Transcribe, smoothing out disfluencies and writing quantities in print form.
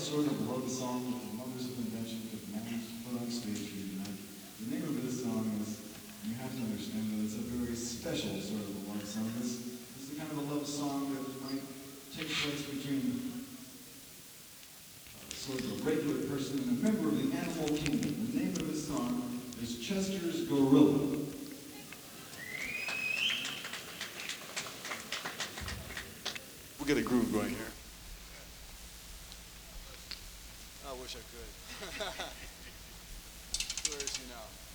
sort of love song that the Mothers of Invention could manage to put on stage for you tonight. The name of this song is, you have to understand that it's a very special sort of a love song. This is the kind of a love song that might take place between sort of a regular person and a member of the animal kingdom. The name of this song is Chester's Gorilla. We'll get a groove going here. I wish I could. Where is he now?